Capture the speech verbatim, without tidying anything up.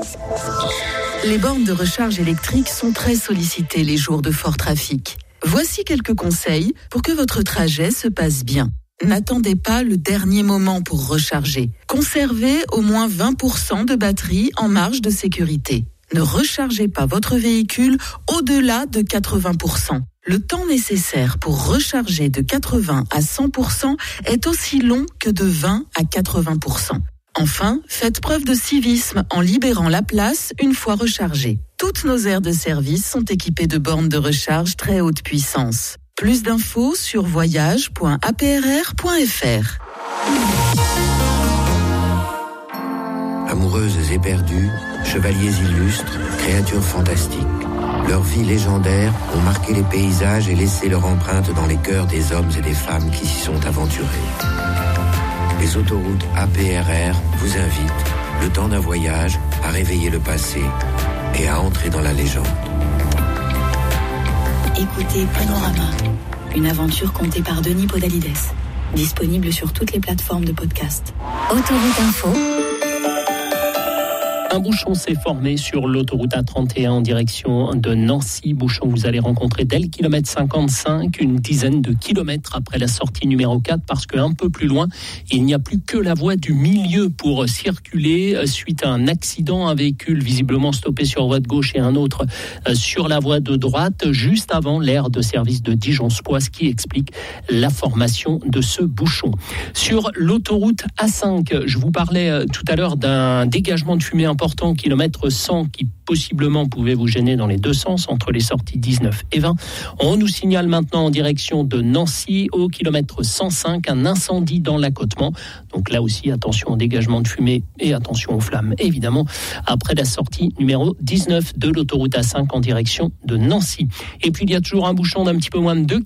Les bornes de recharge électrique sont très sollicitées les jours de fort trafic. Voici quelques conseils pour que votre trajet se passe bien. N'attendez pas le dernier moment pour recharger. Conservez au moins vingt pour cent de batterie en marge de sécurité. Ne rechargez pas votre véhicule au-delà de quatre-vingts pour cent. Le temps nécessaire pour recharger de quatre-vingts à cent pour cent est aussi long que de vingt à quatre-vingts pour cent. Enfin, faites preuve de civisme en libérant la place une fois rechargée. Toutes nos aires de service sont équipées de bornes de recharge très haute puissance. Plus d'infos sur voyage point a p r r point f r. Amoureuses éperdues, chevaliers illustres, créatures fantastiques. Leurs vies légendaires ont marqué les paysages et laissé leur empreinte dans les cœurs des hommes et des femmes qui s'y sont aventurés. Les autoroutes A P R R vous invitent, le temps d'un voyage, à réveiller le passé et à entrer dans la légende. Écoutez Panorama, une aventure contée par Denis Podalides. Disponible sur toutes les plateformes de podcast. Autoroute Info. Un bouchon s'est formé sur l'autoroute A trente et un en direction de Nancy. Bouchon que vous allez rencontrer dès le kilomètre cinquante-cinq, une dizaine de kilomètres après la sortie numéro quatre, parce qu'un peu plus loin, il n'y a plus que la voie du milieu pour circuler. Suite à un accident, un véhicule visiblement stoppé sur voie de gauche et un autre sur la voie de droite, juste avant l'aire de service de Dijon-Spoix, ce qui explique la formation de ce bouchon. Sur l'autoroute A cinq, je vous parlais tout à l'heure d'un dégagement de fumée important important, kilomètre cent, qui possiblement pouvait vous gêner dans les deux sens, entre les sorties dix-neuf et vingt. On nous signale maintenant en direction de Nancy, au kilomètre cent cinq, un incendie dans l'accotement. Donc là aussi, attention au dégagement de fumée et attention aux flammes, évidemment, après la sortie numéro dix-neuf de l'autoroute A cinq en direction de Nancy. Et puis, il y a toujours un bouchon d'un petit peu moins de deux